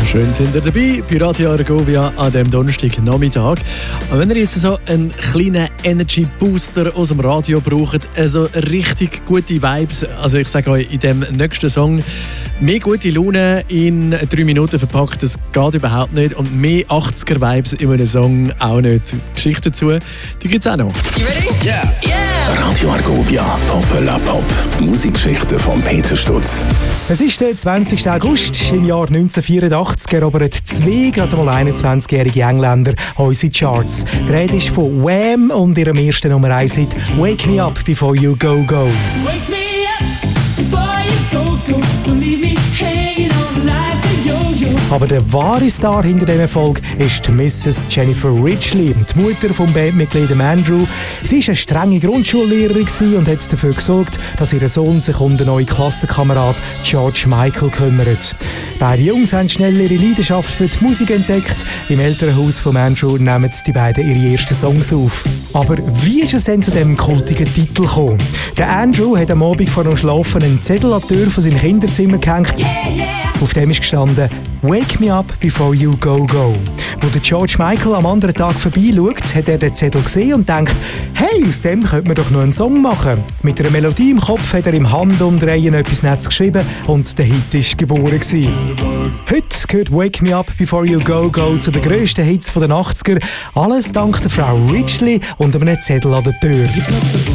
Schön sind ihr dabei bei Radio Argovia an diesem Donnerstagnachmittag. Und wenn ihr jetzt so einen kleinen Energy Booster aus dem Radio braucht, also richtig gute Vibes, also ich sage euch, in dem nächsten Song mehr gute Laune in 3 Minuten verpackt, das geht überhaupt nicht. Und mehr 80er-Vibes in einem Song auch nicht. Die Geschichte dazu, die gibt es auch noch. You ready? Yeah. Radio Argovia, Pop la Pop. Musikgeschichte von Peter Stutz. Es ist der 20. August im Jahr 1984. Erobert 2 gerade mal 21-jährige Engländer unsere Charts. Die Rede ist von Wham und ihrem ersten Nummer 1 Hit «Wake Me Up Before You Go Go». Wake me up before you go, go. Don't leave me hanging on like a yo-yo. Aber der wahre Star hinter diesem Erfolg ist Mrs. Jennifer Ridgely, die Mutter vom Bandmitglied Andrew. Sie war eine strenge Grundschullehrerin und hat dafür gesorgt, dass ihr Sohn sich um den neuen Klassenkamerad George Michael kümmert. Beide Jungs haben schnell ihre Leidenschaft für die Musik entdeckt. Im Elternhaus von Andrew nehmen die beiden ihre ersten Songs auf. Aber wie ist es denn zu diesem kultigen Titel gekommen? Der Andrew hat am Abend vor dem Schlafen einen Zettel an die Tür von seinem Kinderzimmer gehängt. Auf dem ist gestanden «Wake me up before you go, go». Wo der George Michael am anderen Tag vorbeischaut, hat er den Zettel gesehen und denkt, hey, aus dem könnte man doch noch einen Song machen. Mit einer Melodie im Kopf hat er im Handumdrehen etwas Nettes geschrieben und der Hit war geboren gewesen. Heute gehört «Wake me up before you go, go» zu den grössten Hits der 80er. Alles dank der Frau Ridgely und einem Zettel an der Tür.